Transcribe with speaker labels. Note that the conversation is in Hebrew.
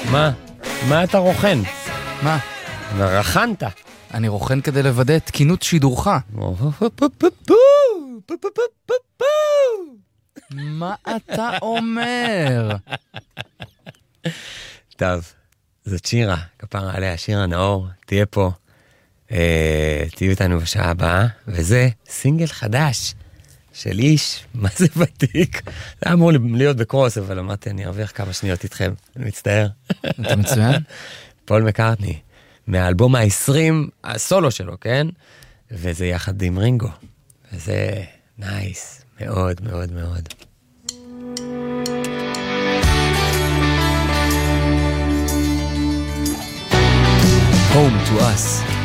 Speaker 1: מה אתה רוכן?
Speaker 2: מה?
Speaker 1: רחנת.
Speaker 2: אני רוכן כדי לוודא תקינות שידורך. מה אתה אומר?
Speaker 1: טוב, זאת שירה, כפרה עליה, שירה נאור, תהיה פה, תהיו איתנו בשעה הבאה, וזה סינגל חדש של איש, מה זה ותיק? זה אמור להיות בקרוס, אבל אמרתי, אני ארוויח כמה שניות איתכם, אני מצטער.
Speaker 2: אתה מצוין?
Speaker 1: פול מקארטני, מהאלבום ה-20, הסולו שלו, כן? וזה יחד עם רינגו, וזה נייס, מאוד מאוד מאוד.
Speaker 2: Home to us.